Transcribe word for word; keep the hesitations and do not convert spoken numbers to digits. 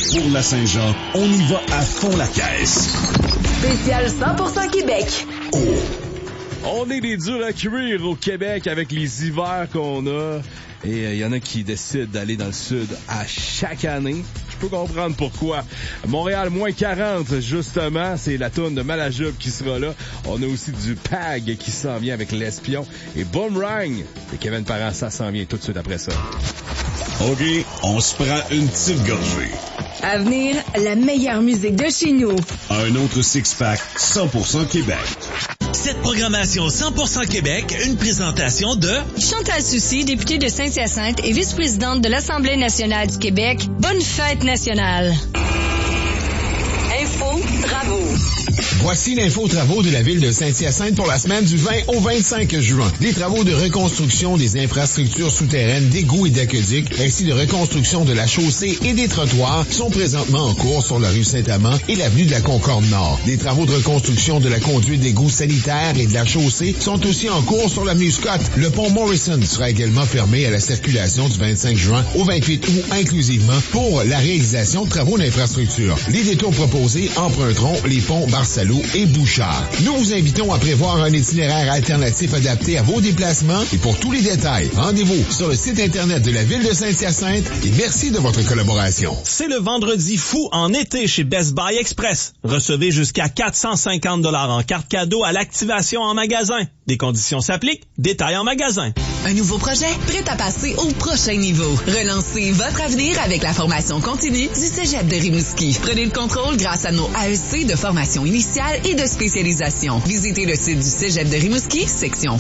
Pour la Saint-Jean, on y va à fond la caisse. Spécial cent pour cent Québec. Oh. On est des durs à cuire au Québec avec les hivers qu'on a. Et il euh, y en a qui décident d'aller dans le sud à chaque année. Je peux comprendre pourquoi. Montréal, moins quarante, justement. C'est la toune de Malajube qui sera là. On a aussi du P A G qui s'en vient avec l'Espion. Et Boomerang de Kevin Parent, ça s'en vient tout de suite après ça. OK, on se prend une petite gorgée. À venir, la meilleure musique de chez nous. Un autre six-pack cent pour cent Québec. Cette programmation cent pour cent Québec, une présentation de Chantal Soucy, députée de Saint-Hyacinthe et vice-présidente de l'Assemblée nationale du Québec. Bonne fête nationale. Info, travaux. Voici l'info travaux de la ville de Saint-Hyacinthe pour la semaine du vingt au vingt-cinq juin. Les travaux de reconstruction des infrastructures souterraines d'égouts et d'aqueducs, ainsi de reconstruction de la chaussée et des trottoirs sont présentement en cours sur la rue Saint-Amand et l'avenue de la Concorde-Nord. Les travaux de reconstruction de la conduite d'égouts sanitaires et de la chaussée sont aussi en cours sur l'avenue Scott. Le pont Morrison sera également fermé à la circulation du vingt-cinq juin au vingt-huit août inclusivement pour la réalisation de travaux d'infrastructure. Les détours proposés emprunteront les ponts Barcelo et Bouchard. Nous vous invitons à prévoir un itinéraire alternatif adapté à vos déplacements et pour tous les détails, rendez-vous sur le site Internet de la ville de Saint-Hyacinthe et merci de votre collaboration. C'est le vendredi fou en été chez Best Buy Express. Recevez jusqu'à quatre cent cinquante dollars en carte cadeau à l'activation en magasin. Des conditions s'appliquent, détails en magasin. Un nouveau projet prêt à passer au prochain niveau. Relancez votre avenir avec la formation continue du Cégep de Rimouski. Prenez le contrôle grâce à nos A E C de formation initiale et de spécialisation. Visitez le site du Cégep de Rimouski, section